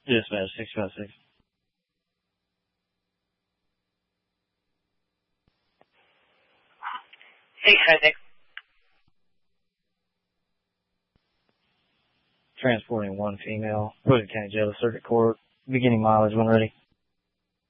Dispatch 656. Hey, Nick. Transporting one female. William County Jail to Circuit Court. Beginning mileage when ready.